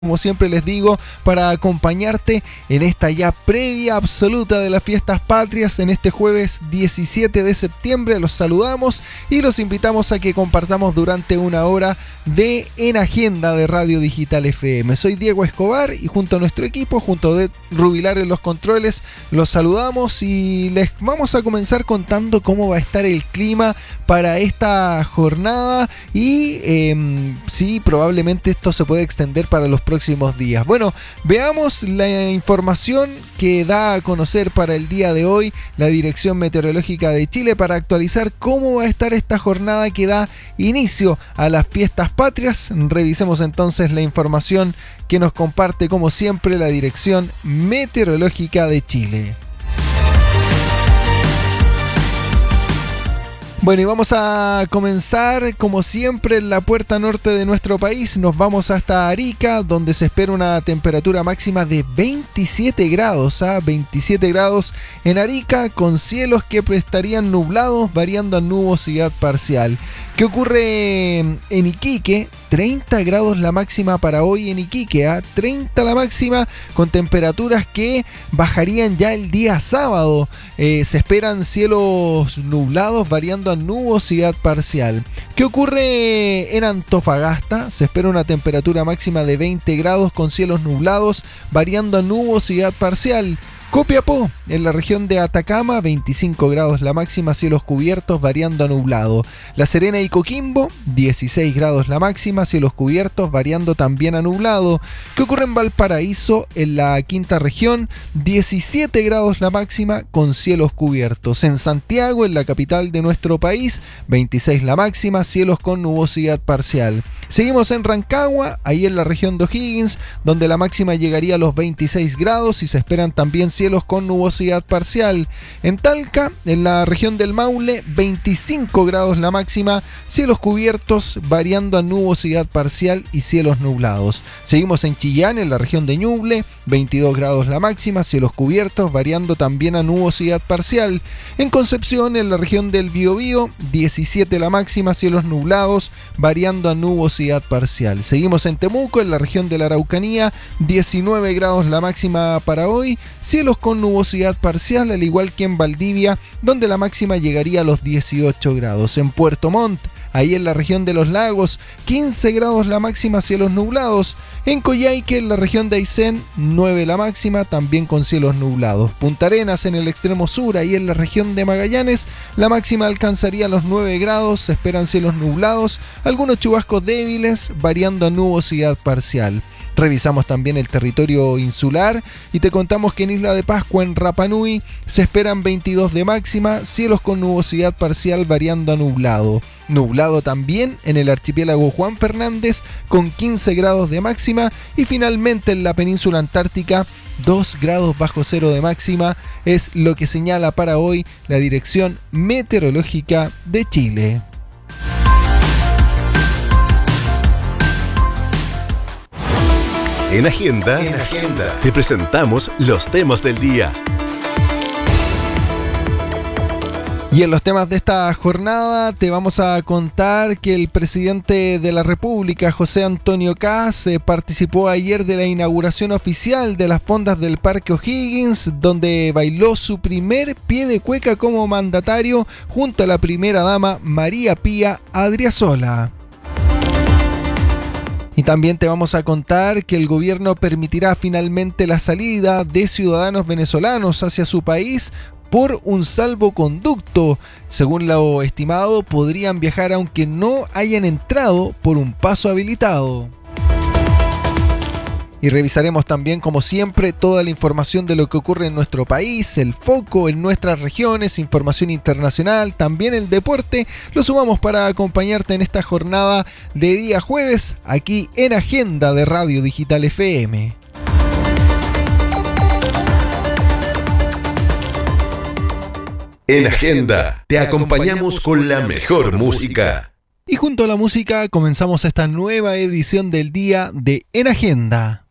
Como siempre les digo, para acompañarte en esta ya previa absoluta de las fiestas patrias en este jueves 17 de septiembre. Los saludamos y los invitamos a que compartamos durante una hora de En Agenda de Radio Digital FM. Soy Diego Escobar y junto a nuestro equipo, junto a Rubilar en los controles, los saludamos y les vamos a comenzar contando cómo va a estar el clima para esta jornada y sí, probablemente esto se puede extender para los próximos días. Bueno, veamos la información que da a conocer para el día de hoy la Dirección Meteorológica de Chile para actualizar cómo va a estar esta jornada que da inicio a las fiestas patrias. Revisemos entonces la información que nos comparte como siempre la Dirección Meteorológica de Chile. Bueno, y vamos a comenzar como siempre en la puerta norte de nuestro país. Nos vamos hasta Arica, donde se espera una temperatura máxima de 27 grados, 27 grados en Arica, con cielos que estarían nublados, variando a nubosidad parcial. ¿Qué ocurre en Iquique? 30 grados la máxima para hoy en Iquique, 30 la máxima, con temperaturas que bajarían ya el día sábado. Se esperan cielos nublados, variando a nubosidad parcial. ¿Qué ocurre en Antofagasta? Se espera una temperatura máxima de 20 grados con cielos nublados, variando a nubosidad parcial. Copiapó, en la región de Atacama, 25 grados la máxima, cielos cubiertos, variando a nublado. La Serena y Coquimbo, 16 grados la máxima, cielos cubiertos, variando también a nublado. ¿Qué ocurre en Valparaíso, en la quinta región? 17 grados la máxima, con cielos cubiertos. En Santiago, en la capital de nuestro país, 26 la máxima, cielos con nubosidad parcial. Seguimos en Rancagua, ahí en la región de O'Higgins, donde la máxima llegaría a los 26 grados y se esperan también cielos con nubosidad parcial. En Talca, en la región del Maule, 25 grados la máxima, cielos cubiertos, variando a nubosidad parcial y cielos nublados. Seguimos en Chillán, en la región de Ñuble, 22 grados la máxima, cielos cubiertos, variando también a nubosidad parcial. En Concepción, en la región del Biobío, 17 la máxima, cielos nublados, variando a nubosidad parcial. Seguimos en Temuco, en la región de la Araucanía, 19 grados la máxima para hoy, cielos con nubosidad parcial, al igual que en Valdivia, donde la máxima llegaría a los 18 grados. En Puerto Montt, ahí en la región de los lagos, 15 grados la máxima, cielos nublados. En Coyhaique, en la región de Aysén, 9 la máxima, también con cielos nublados. Punta Arenas, en el extremo sur, ahí en la región de Magallanes, la máxima alcanzaría los 9 grados, se esperan cielos nublados, algunos chubascos débiles, variando a nubosidad parcial. Revisamos también el territorio insular y te contamos que en Isla de Pascua, en Rapa Nui, se esperan 22 de máxima, cielos con nubosidad parcial variando a nublado. Nublado también en el archipiélago Juan Fernández con 15 grados de máxima y finalmente en la península antártica 2 grados bajo cero de máxima es lo que señala para hoy la Dirección Meteorológica de Chile. En Agenda, te presentamos los temas del día. Y en los temas de esta jornada te vamos a contar que el presidente de la República, José Antonio Kast, participó ayer de la inauguración oficial de las fondas del Parque O'Higgins, donde bailó su primer pie de cueca como mandatario junto a la primera dama María Pía Adriasola. Y también te vamos a contar que el gobierno permitirá finalmente la salida de ciudadanos venezolanos hacia su país por un salvoconducto. Según lo estimado, podrían viajar aunque no hayan entrado por un paso habilitado. Y revisaremos también, como siempre, toda la información de lo que ocurre en nuestro país, el foco en nuestras regiones, información internacional, también el deporte. Lo sumamos para acompañarte en esta jornada de día jueves, aquí en Agenda de Radio Digital FM. En Agenda, te acompañamos con la mejor música. Y junto a la música comenzamos esta nueva edición del día de En Agenda.